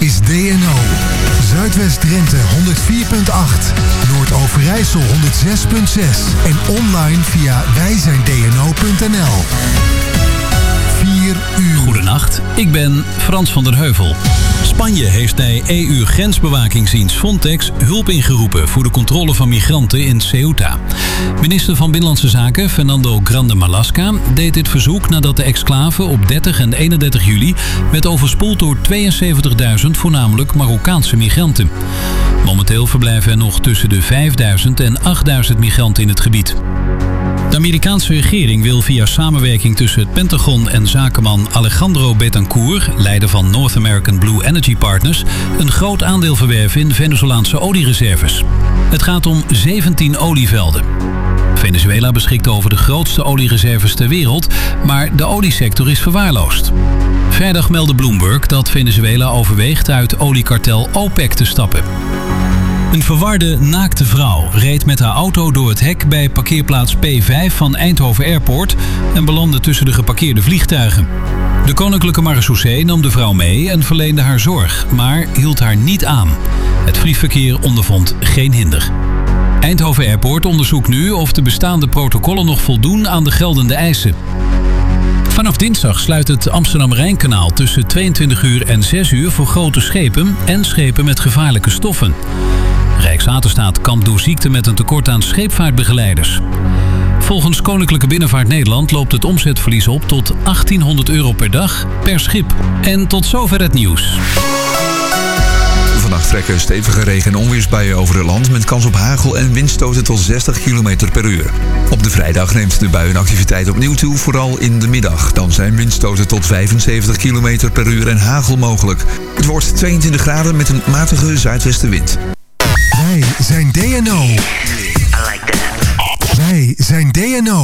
is DNO. Zuidwest-Drenthe 104.8, Noord-Overijssel 106.6 en online via wijzijndno.nl. 4 uur. Goedenacht, ik ben Frans van der Heuvel. Spanje heeft bij EU-grensbewakingsdienst Frontex hulp ingeroepen voor de controle van migranten in Ceuta. Minister van Binnenlandse Zaken Fernando Grande Marlaska deed dit verzoek nadat de exclave op 30 en 31 juli werd overspoeld door 72.000 voornamelijk Marokkaanse migranten. Momenteel verblijven er nog tussen de 5.000 en 8.000 migranten in het gebied. De Amerikaanse regering wil via samenwerking tussen het Pentagon en zakenman Alejandro Betancourt, leider van North American Blue Energy Partners, een groot aandeel verwerven in Venezolaanse oliereserves. Het gaat om 17 olievelden. Venezuela beschikt over de grootste oliereserves ter wereld, maar de oliesector is verwaarloosd. Vrijdag meldde Bloomberg dat Venezuela overweegt uit oliekartel OPEC te stappen. Een verwarde, naakte vrouw reed met haar auto door het hek bij parkeerplaats P5 van Eindhoven Airport en belandde tussen de geparkeerde vliegtuigen. De Koninklijke Marechaussee nam de vrouw mee en verleende haar zorg, maar hield haar niet aan. Het vliegverkeer ondervond geen hinder. Eindhoven Airport onderzoekt nu of de bestaande protocollen nog voldoen aan de geldende eisen. Vanaf dinsdag sluit het Amsterdam-Rijnkanaal tussen 22 uur en 6 uur voor grote schepen en schepen met gevaarlijke stoffen. Rijkswaterstaat kampt door ziekte met een tekort aan scheepvaartbegeleiders. Volgens Koninklijke Binnenvaart Nederland loopt het omzetverlies op tot €1800 per dag per schip. En tot zover het nieuws. Vannacht trekken stevige regen- en onweersbuien over het land met kans op hagel en windstoten tot 60 km per uur. Op de vrijdag neemt de buienactiviteit opnieuw toe, vooral in de middag. Dan zijn windstoten tot 75 km per uur en hagel mogelijk. Het wordt 22 graden met een matige zuidwestenwind. Wij zijn DNO. Wij zijn DNO.